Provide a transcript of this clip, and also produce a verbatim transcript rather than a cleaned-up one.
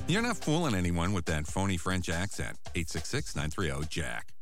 You're not fooling anyone with that phony French accent. eight six six, nine three zero, Jack.